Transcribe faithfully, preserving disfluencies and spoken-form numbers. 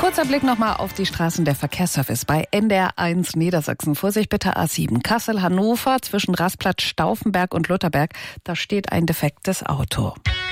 Kurzer Blick nochmal auf die Straßen. Der Verkehrsservice bei N D R eins Niedersachsen. Vorsicht bitte A sieben. Kassel-Hannover zwischen Rastplatz Stauffenberg und Lutherberg. Da steht ein defektes Auto.